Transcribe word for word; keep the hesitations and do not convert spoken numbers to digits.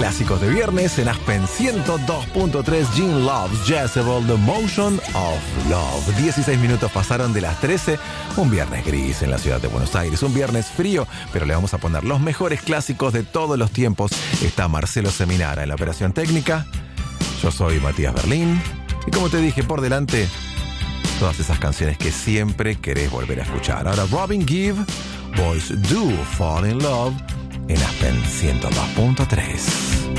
clásicos de viernes en Aspen ciento dos punto tres. Gene Loves Jezebel, The Motion of Love. dieciséis minutos pasaron de las trece. Un viernes gris en la ciudad de Buenos Aires. Un viernes frío, pero le vamos a poner los mejores clásicos de todos los tiempos. Está Marcelo Seminara en la operación técnica. Yo soy Matías Berlín. Y como te dije, por delante, todas esas canciones que siempre querés volver a escuchar. Ahora Robin Gibb, Boys Do Fall in Love, en Aspen ciento dos punto tres.